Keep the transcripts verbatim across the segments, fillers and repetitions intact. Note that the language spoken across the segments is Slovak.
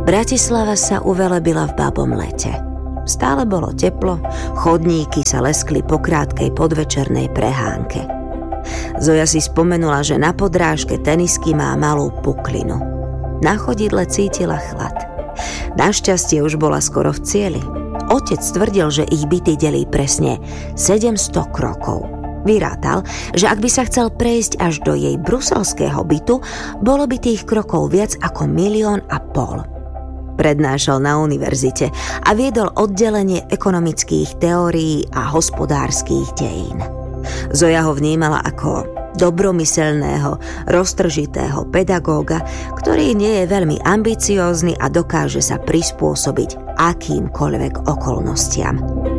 Bratislava sa uvelebila v babom lete. Stále bolo teplo, chodníky sa leskli po krátkej podvečernej prehánke. Zoja si spomenula, že na podrážke tenisky má malú puklinu. Na chodidle cítila chlad. Našťastie už bola skoro v cieli. Otec tvrdil, že ich byty delí presne sedemsto krokov. Vyrátal, že ak by sa chcel prejsť až do jej bruselského bytu, bolo by tých krokov viac ako milión a pol. Prednášal na univerzite a viedol oddelenie ekonomických teórií a hospodárskych dejín. Zoja ho vnímala ako dobromyselného, roztržitého pedagóga, ktorý nie je veľmi ambiciózny a dokáže sa prispôsobiť akýmkoľvek okolnostiam.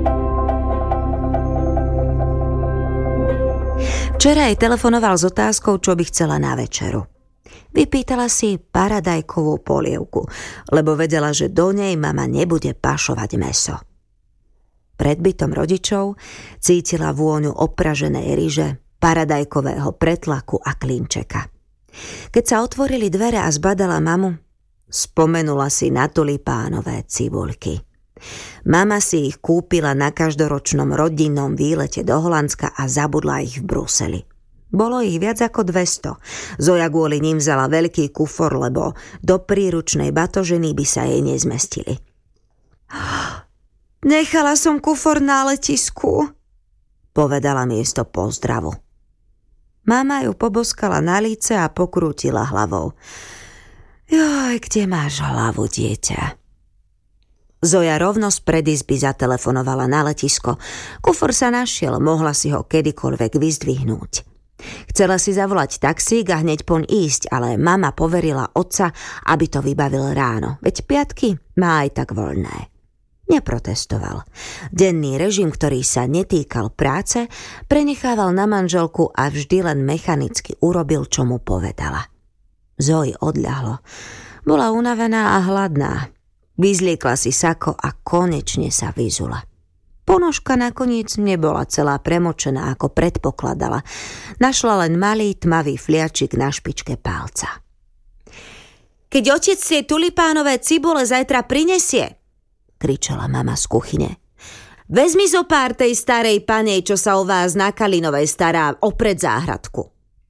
Včera jej telefonoval s otázkou, čo by chcela na večeru. Vypýtala si paradajkovú polievku, lebo vedela, že do nej mama nebude pašovať mäso. Pred bytom rodičov cítila vôňu opraženej ryže, paradajkového pretlaku a klinčeka. Keď sa otvorili dvere a zbadala mamu, spomenula si na tulipánové cibuľky. Mama si ich kúpila na každoročnom rodinnom výlete do Holandska a zabudla ich v Bruseli. Bolo ich viac ako dvesto. Zoja kvôli ním vzala veľký kufor, lebo do príručnej batožiny by sa jej nezmestili. Nechala som kufor na letisku, povedala miesto pozdravu. Mama ju poboskala na líce a pokrútila hlavou. Joj, kde máš hlavu, dieťa? Zoja rovno z predizby zatelefonovala na letisko. Kufor sa našiel, mohla si ho kedykoľvek vyzdvihnúť. Chcela si zavolať taxík a hneď poň ísť, ale mama poverila otca, aby to vybavil ráno, veď piatky má aj tak voľné. Neprotestoval. Denný režim, ktorý sa netýkal práce, prenechával na manželku a vždy len mechanicky urobil, čo mu povedala. Zoji odľahlo. Bola unavená a hladná. Vyzliekla si sako a konečne sa vyzula. Ponožka nakoniec nebola celá premočená, ako predpokladala. Našla len malý tmavý fliačik na špičke palca. Keď otec tie tulipánové cibule zajtra prinesie, kričala mama z kuchyne, vezmi zo pár tej starej panej, čo sa o vás na Kalinovej stará o predzáhradku.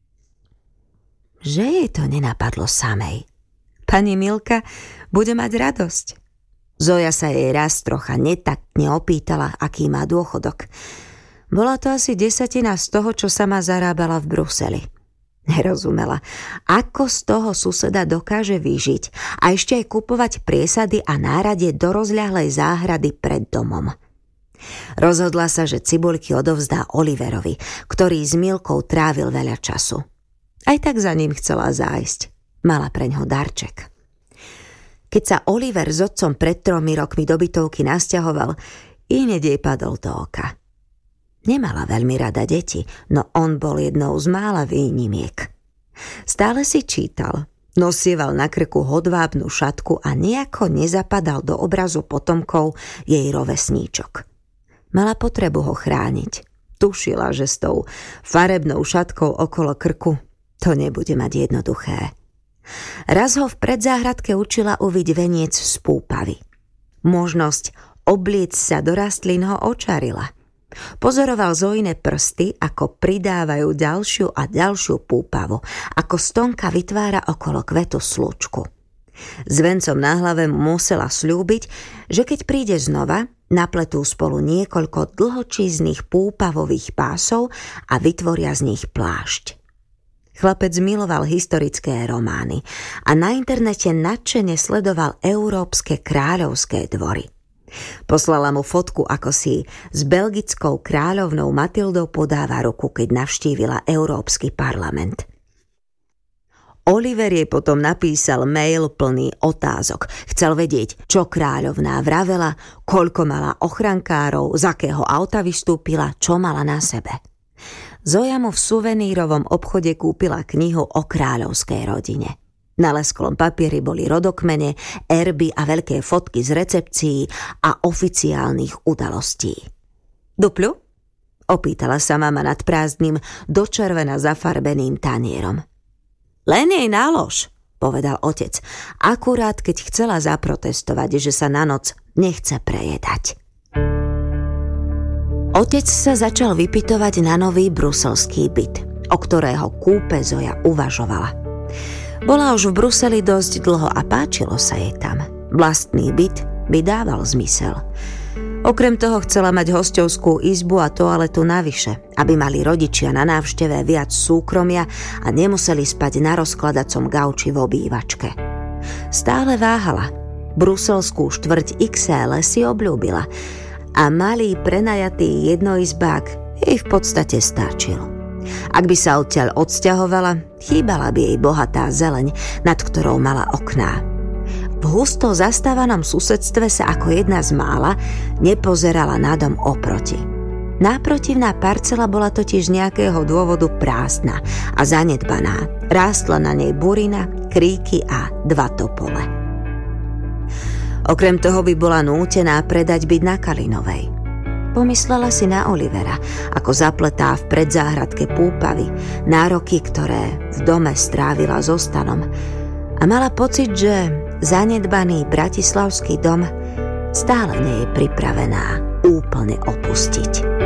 Že jej to nenapadlo samej. Pani Milka bude mať radosť. Zoja sa jej raz trocha netaktne opýtala, aký má dôchodok. Bola to asi desatina z toho, čo sama zarábala v Bruseli. Nerozumela, ako z toho suseda dokáže vyžiť a ešte aj kupovať priesady a náradie do rozľahlej záhrady pred domom. Rozhodla sa, že cibuľky odovzdá Oliverovi, ktorý s Milkou trávil veľa času. Aj tak za ním chcela zájsť. Mala preňho darček. Keď sa Oliver s otcom pred tromi rokmi do bytovky nasťahoval, hneď jej padol do oka. Nemala veľmi rada deti, no on bol jednou z mála výnimiek. Stále si čítal, nosieval na krku hodvábnu šatku a nejako nezapadal do obrazu potomkov jej rovesníčok. Mala potrebu ho chrániť. Tušila, že s tou farebnou šatkou okolo krku to nebude mať jednoduché. Raz ho v predzáhradke učila uviť veniec z púpavy. Možnosť obliec sa do rastlín ho očarila. Pozoroval Zojine prsty, ako pridávajú ďalšiu a ďalšiu púpavu, ako stonka vytvára okolo kvetu slučku. S vencom na hlave mu musela sľúbiť, že keď príde znova, napletú spolu niekoľko dlhočíznych púpavových pásov a vytvoria z nich plášť. Chlapec miloval historické romány a na internete nadšene sledoval európske kráľovské dvory. Poslala mu fotku, ako si s belgickou kráľovnou Matildou podáva ruku, keď navštívila Európsky parlament. Oliver jej potom napísal mail plný otázok. Chcel vedieť, čo kráľovná vravela, koľko mala ochrankárov, z akého auta vystúpila, čo mala na sebe. Zoja mu v suvenírovom obchode kúpila knihu o kráľovskej rodine. Na lesklom papieri boli rodokmene, erby a veľké fotky z recepcií a oficiálnych udalostí. Dupľu? Opýtala sa mama nad prázdnym, dočervena zafarbeným tanierom. Len jej nálož, povedal otec, akurát keď chcela zaprotestovať, že sa na noc nechce prejedať. Otec sa začal vypytovať na nový bruselský byt, o ktorého kúpe Zoja uvažovala. Bola už v Bruseli dosť dlho a páčilo sa jej tam. Vlastný byt by dával zmysel. Okrem toho chcela mať hosťovskú izbu a toaletu navyše, aby mali rodičia na návšteve viac súkromia a nemuseli spať na rozkladacom gauči v obývačke. Stále váhala. Bruselskú štvrť iks el si obľúbila a malý prenajatý jednoizbák jej v podstate stačil. Ak by sa odtiaľ odsťahovala, chýbala by jej bohatá zeleň, nad ktorou mala okná. V husto zastávanom susedstve sa ako jedna z mála nepozerala na dom oproti. Náprotivná parcela bola totiž z nejakého dôvodu prázdna a zanedbaná. Rástla na nej burina, kríky a dva topole. Okrem toho by bola nútená predať byt na Kalinovej. Pomyslela si na Olivera, ako zapletá v predzáhradke púpavy, nároky, ktoré v dome strávila so Stanom, a mala pocit, že zanedbaný bratislavský dom stále nie je pripravená úplne opustiť.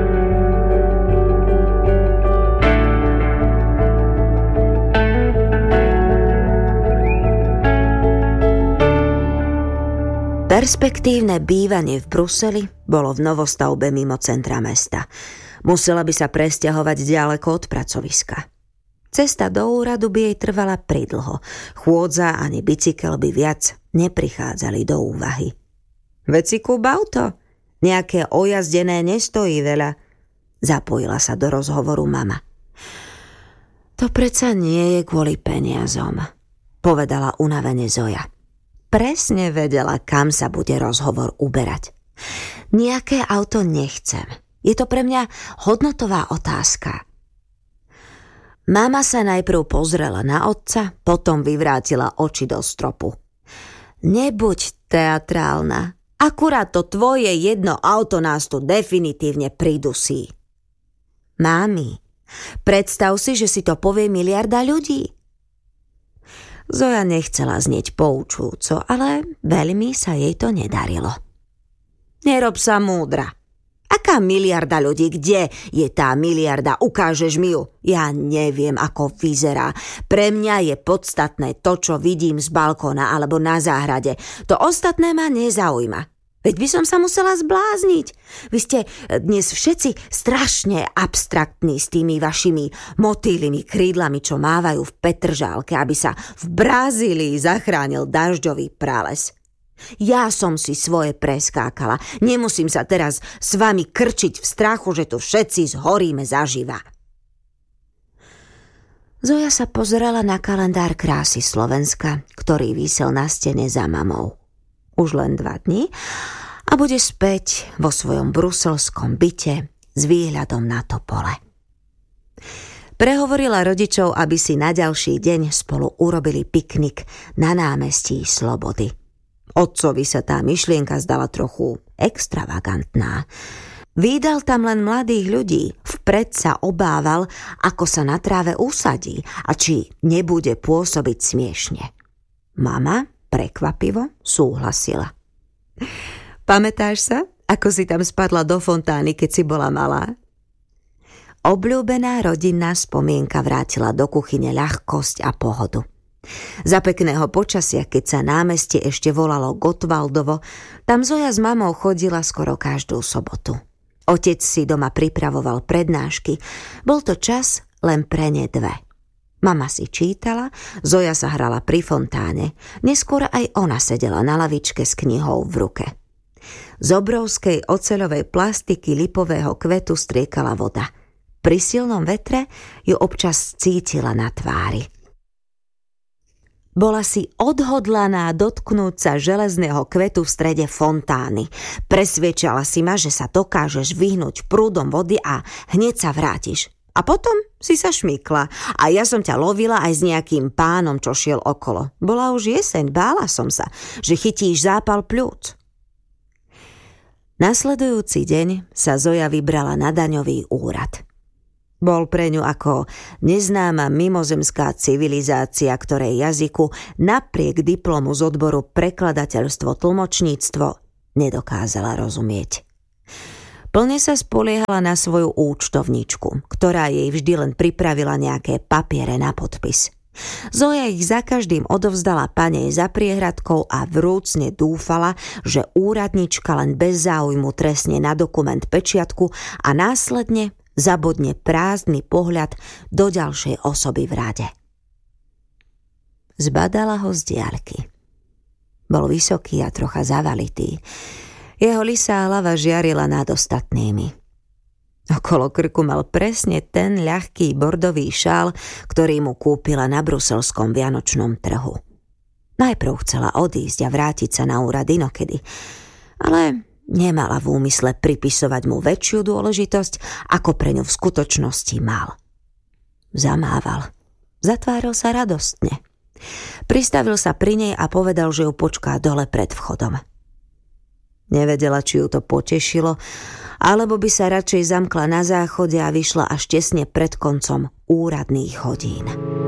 Perspektívne bývanie v Bruseli bolo v novostavbe mimo centra mesta. Musela by sa presťahovať ďaleko od pracoviska. Cesta do úradu by jej trvala pridlho. Chôdza ani bicykel by viac neprichádzali do úvahy. Veď si kúp auto. Nejaké ojazdené nestojí veľa. Zapojila sa do rozhovoru mama. To predsa nie je kvôli peniazom, povedala unavene Zoja. Presne vedela, kam sa bude rozhovor uberať. Nejaké auto nechcem. Je to pre mňa hodnotová otázka. Mama sa najprv pozrela na otca, potom vyvrátila oči do stropu. Nebuď teatrálna. Akurát to tvoje jedno auto nás tu definitívne pridusí. Mami, predstav si, že si to povie miliarda ľudí. Zoja nechcela znieť poučujúco, ale veľmi sa jej to nedarilo. Nerob sa múdra. Aká miliarda ľudí? Kde je tá miliarda? Ukážeš mi ju? Ja neviem, ako vyzerá. Pre mňa je podstatné to, čo vidím z balkóna alebo na záhrade. To ostatné ma nezaujíma. Veď by som sa musela zblázniť. Vy ste dnes všetci strašne abstraktní s tými vašimi motýlimi krídlami, čo mávajú v Petržálke, aby sa v Brazílii zachránil dažďový prales. Ja som si svoje preskákala. Nemusím sa teraz s vami krčiť v strachu, že tu všetci zhoríme zaživa. Zoja sa pozerala na kalendár krásy Slovenska, ktorý visel na stene za mamou. Už len dva dni a bude späť vo svojom bruselskom byte s výhľadom na topole. Prehovorila rodičov, aby si na ďalší deň spolu urobili piknik na námestí Slobody. Otcovi sa tá myšlienka zdala trochu extravagantná. Vídal tam len mladých ľudí, vpred sa obával, ako sa na tráve usadí a či nebude pôsobiť smiešne. Mama prekvapivo súhlasila. Pamätáš sa, ako si tam spadla do fontány, keď si bola malá? Obľúbená rodinná spomienka vrátila do kuchyne ľahkosť a pohodu. Za pekného počasia, keď sa námestie ešte volalo Gottwaldovo, tam Zoja s mamou chodila skoro každú sobotu. Otec si doma pripravoval prednášky. Bol to čas len pre ne dve. Mama si čítala, Zoja sa hrala pri fontáne. Neskôr aj ona sedela na lavičke s knihou v ruke. Z obrovskej oceľovej plastiky lipového kvetu striekala voda. Pri silnom vetre ju občas cítila na tvári. Bola si odhodlaná dotknúť sa železného kvetu v strede fontány. Presviečala si ma, že sa dokážeš vyhnúť prúdom vody a hneď sa vrátiš. A potom si sa šmykla a ja som ťa lovila aj s nejakým pánom, čo šiel okolo. Bola už jeseň, bála som sa, že chytíš zápal pľúc. Nasledujúci deň sa Zoja vybrala na daňový úrad. Bol pre ňu ako neznáma mimozemská civilizácia, ktorej jazyku napriek diplomu z odboru prekladateľstvo tlmočníctvo nedokázala rozumieť. Plne sa spoliehala na svoju účtovničku, ktorá jej vždy len pripravila nejaké papiere na podpis. Zoja ich za každým odovzdala panej za priehradkou a vrúcne dúfala, že úradnička len bez záujmu tresne na dokument pečiatku a následne zabodne prázdny pohľad do ďalšej osoby v rade. Zbadala ho z diaľky. Bol vysoký a trocha zavalitý. Jeho lisá hlava žiarila nad ostatnými. Okolo krku mal presne ten ľahký bordový šál, ktorý mu kúpila na bruselskom vianočnom trhu. Najprv chcela odísť a vrátiť sa na úrad inokedy, ale nemala v úmysle pripisovať mu väčšiu dôležitosť, ako pre ňu v skutočnosti mal. Zamával. Zatváril sa radostne. Pristavil sa pri nej a povedal, že ju počká dole pred vchodom. Nevedela, či ju to potešilo, alebo by sa radšej zamkla na záchode a vyšla až tesne pred koncom úradných hodín.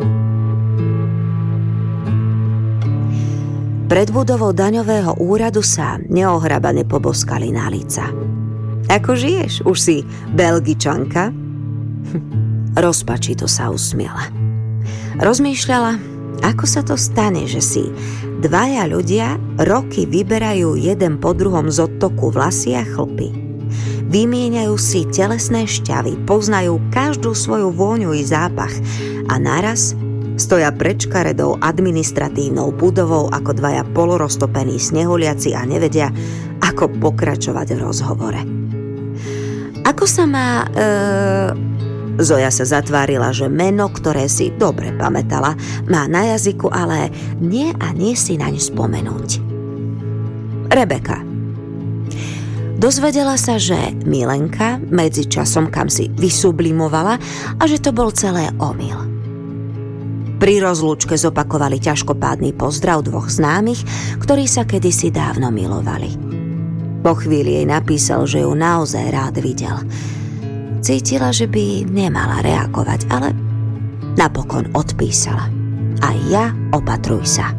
Pred budovou daňového úradu sa neohrabane poboskali na líca. Ako žiješ? Už si Belgičanka? Rozpačito sa usmiela. Rozmýšľala, ako sa to stane, že si dvaja ľudia roky vyberajú jeden po druhom z odtoku vlasy a chlpy. Vymieňajú si telesné šťavy, poznajú každú svoju vôňu i zápach a naraz stoja pred škaredou administratívnou budovou ako dvaja poloroztopení snehuliaci a nevedia, ako pokračovať v rozhovore. Ako sa má... E... Zoja sa zatvárila, že meno, ktoré si dobre pamätala, má na jazyku, ale nie a nie si naň spomenúť. Rebeka. Dozvedela sa, že Milenka medzičasom kam si vysublimovala a že to bol celé omyl. Pri rozlúčke zopakovali ťažkopádny pozdrav dvoch známych, ktorí sa kedysi dávno milovali. Po chvíli jej napísal, že ju naozaj rád videl. Cítila, že by nemala reagovať, ale napokon odpísala. Aj ja, opatruj sa.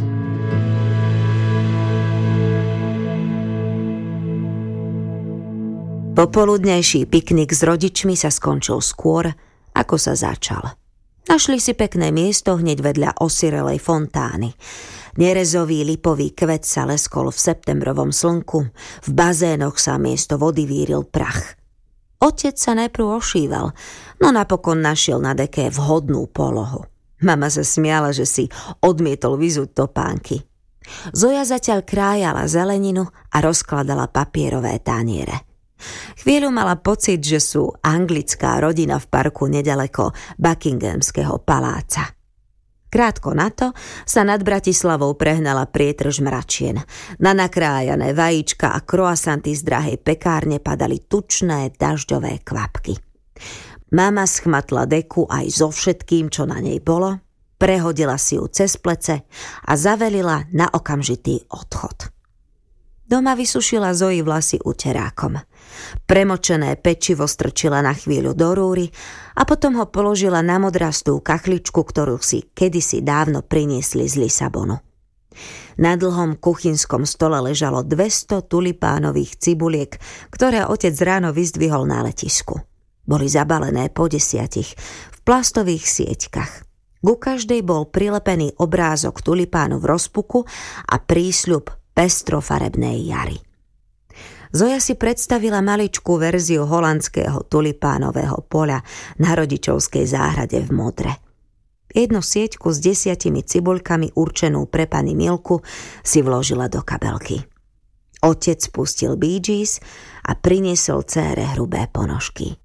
Popoludnejší piknik s rodičmi sa skončil skôr, ako sa začal. Našli si pekné miesto hneď vedľa osirelej fontány. Nerezový lipový kvet sa leskol v septembrovom slnku, v bazénoch sa miesto vody víril prach. Otec sa najprv ošíval, no napokon našiel na deke vhodnú polohu. Mama sa smiala, že si odmietol vyzuť topánky. Zoja zatiaľ krájala zeleninu a rozkladala papierové taniere. Chvíľu mala pocit, že sú anglická rodina v parku nedaleko Buckinghamského paláca. Krátko na to sa nad Bratislavou prehnala prietrž mračien. Na nakrájané vajíčka a kroasanty z drahej pekárne padali tučné dažďové kvapky. Mama schmatla deku aj so všetkým, čo na nej bolo, prehodila si ju cez plece a zavelila na okamžitý odchod. Doma vysušila Zoji vlasy uterákom. Premočené pečivo strčila na chvíľu do rúry a potom ho položila na modrastú kachličku, ktorú si kedysi dávno priniesli z Lisabonu. Na dlhom kuchynskom stole ležalo dvesto tulipánových cibuliek, ktoré otec ráno vyzdvihol na letisku. Boli zabalené po desiatich v plastových sieťkach. Ku každej bol prilepený obrázok tulipánu v rozpuku a prísľub pestrofarebnej jary. Zoja si predstavila maličkú verziu holandského tulipánového poľa na rodičovskej záhrade v Modre. Jednu sieťku s desiatimi cibuľkami určenú pre pani Milku si vložila do kabelky. Otec pustil Bee Gees a priniesol dcére hrubé ponožky.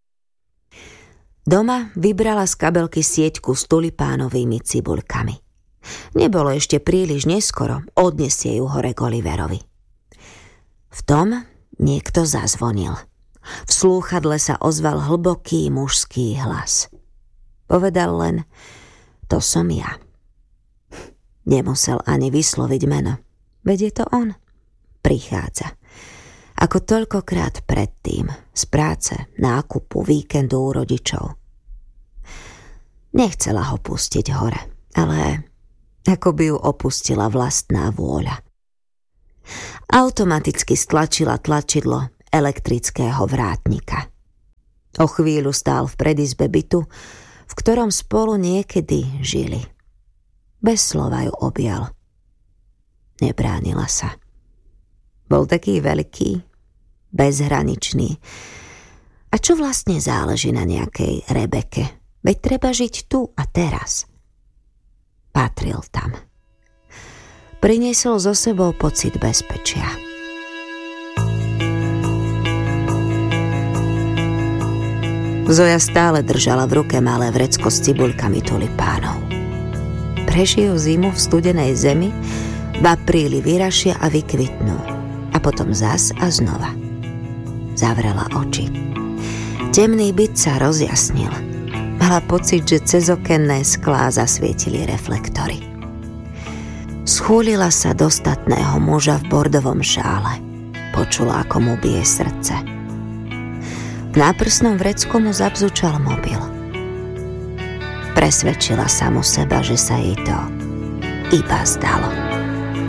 Doma vybrala z kabelky sieťku s tulipánovými cibuľkami. Nebolo ešte príliš neskoro, odnesie ju hore k Oliverovi. V tom niekto zazvonil. V slúchadle sa ozval hlboký mužský hlas. Povedal len, to som ja. Nemusel ani vysloviť meno. Veď je to on. Prichádza. Ako toľkokrát predtým, z práce, nákupu, víkendu u rodičov. Nechcela ho pustiť hore, ale ako by ju opustila vlastná vôľa. Automaticky stlačila tlačidlo elektrického vrátnika. O chvíľu stál v predizbe bytu, v ktorom spolu niekedy žili. Bez slova ju objal. Nebránila sa. Bol taký veľký, bezhraničný. A čo vlastne záleží na nejakej Rebeke? Veď treba žiť tu a teraz. Patril tam. Priniesol so sebou pocit bezpečia. Zoja stále držala v ruke malé vrecko s cibuľkami tulipánov. Prežijú zimu v studenej zemi, v apríli vyrašia a vykvitnú. A potom zas a znova. Zavrela oči. Temný byt sa rozjasnil. Mala pocit, že cez okenné sklá zasvietili reflektory. Schúlila sa do statného muža v bordovom šále. Počula, ako mu bije srdce. V náprsnom vrecku mu zabzučal mobil. Presvedčila samu seba, že sa jej to iba zdalo.